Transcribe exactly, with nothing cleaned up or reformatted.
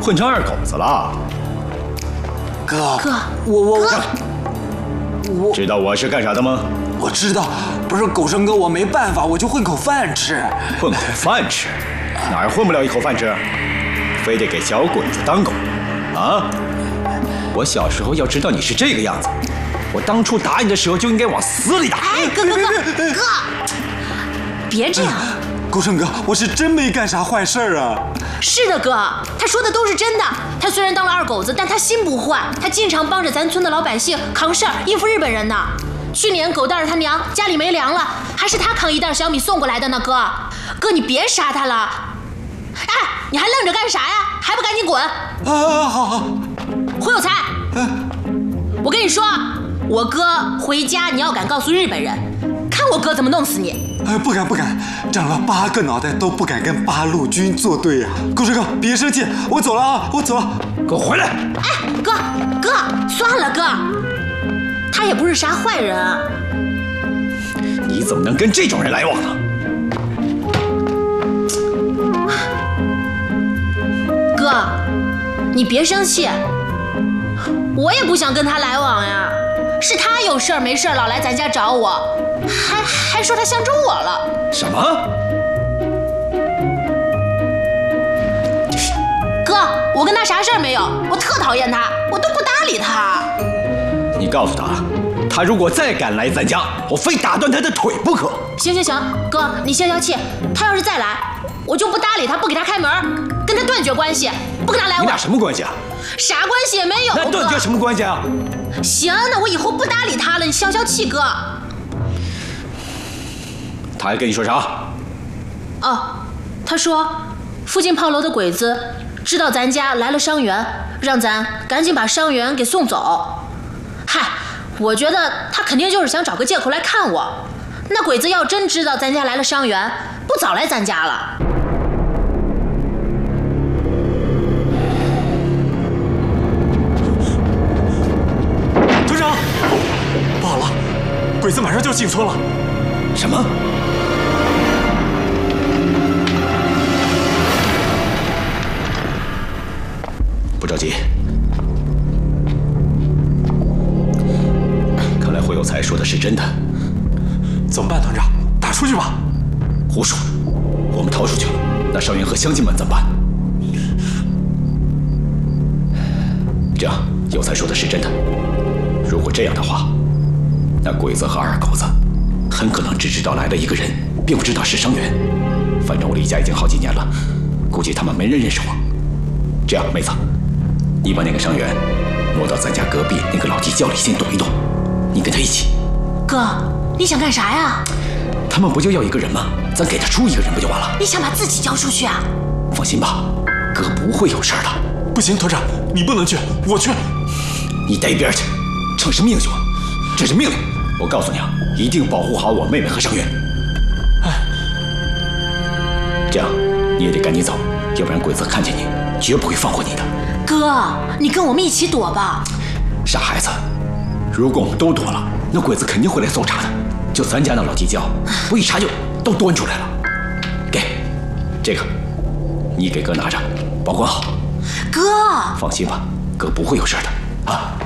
混成二狗子了。 哥， 哥， 我我哥我知道我是干啥的吗？ 我知道，不是狗生哥，我没办法，我就混口饭吃。 混口饭吃？哪儿混不了一口饭吃？非得给小鬼子当狗啊！我小时候要知道你是这个样子，我当初打你的时候就应该往死里打。 哎，哥哥哥哥，别这样。 狗生哥，我是真没干啥坏事啊。 是的，哥，他说的都是真的。他虽然当了二狗子，但他心不坏，他经常帮着咱村的老百姓扛事儿，应付日本人呢。去年狗蛋儿他娘家里没粮了，还是他扛一袋小米送过来的呢。哥，哥你别杀他了。哎，你还愣着干啥呀？还不赶紧滚！ 啊，好好。 胡有才，我跟你说，我哥回家你要敢告诉日本人，看我哥怎么弄死你。 呃，不敢不敢，长了八个脑袋都不敢跟八路军作对呀、啊！狗生哥，别生气，我走了啊，我走了。 给我回来！ 哎，哥哥，算了哥，他也不是啥坏人啊。 你怎么能跟这种人来往呢？ 哥，你别生气，我也不想跟他来往呀。是他有事儿没事儿老来咱家找我，还还说他相中我了。 什么？ 哥，我跟他啥事儿没有，我特讨厌他，我都不搭理他。 你告诉他，他如果再敢来咱家，我非打断他的腿不可。 行行行，哥你消消气，他要是再来，我就不搭理他，不给他开门，跟他断绝关系，不跟他来往。 你俩什么关系啊？ 啥关系也没有。 那断绝什么关系啊？ 行，那我以后不搭理他了，你消消气，哥。 他还跟你说啥？ 哦，他说附近炮楼的鬼子知道咱家来了伤员，让咱赶紧把伤员给送走。嗨，我觉得他肯定就是想找个借口来看我。那鬼子要真知道咱家来了伤员，不早来咱家了。 团长，不好了，鬼子马上就进村了。 什么？不着急，看来胡有才说的是真的。 怎么办，团长？打出去吧。 胡说！我们逃出去了，那伤员和乡亲们怎么办？这样，有才说的是真的。如果这样的话，那鬼子和二狗子很可能只知道来了一个人，并不知道是伤员。反正我离家已经好几年了，估计他们没人认识我。这样，妹子，你把那个伤员挪到咱家隔壁那个老地窖里先躲一躲，你跟他一起。 哥，你想干啥呀？ 他们不就要一个人吗？咱给他出一个人不就完了？ 你想把自己交出去啊？ 放心吧，哥不会有事的。 不行，团长，你不能去，我去。 你待一边去，逞什么英雄啊？这是命令，我告诉你啊，一定保护好我妹妹和伤员。 哎， 这样你也得赶紧走，要不然鬼子看见你，绝不会放过你的。 哥，你跟我们一起躲吧。 傻孩子，如果我们都躲了，那鬼子肯定会来搜查的。就咱家那老地窖，不一查就都端出来了。给，这个，你给哥拿着，保管好。 哥， 放心吧，哥不会有事的啊。